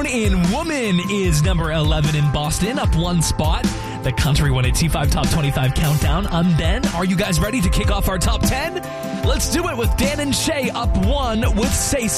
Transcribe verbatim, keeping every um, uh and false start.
in Woman is number eleven in Boston, up one spot. The Country one eighty-five Top twenty-five Countdown. I'm Ben. Are you guys ready to kick off our top ten? Let's do it with Dan and Shay up one with Say